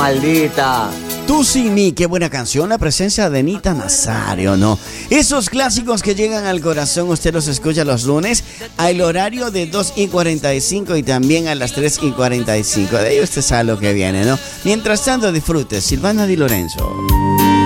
maldita. Tú sin mí, qué buena canción, la presencia de Nita Nazario, ¿no? Esos clásicos que llegan al corazón, usted los escucha los lunes al horario de 2:45 y también a las 3:45. De ahí usted sabe lo que viene, ¿no? Mientras tanto, disfrute, Silvana Di Lorenzo.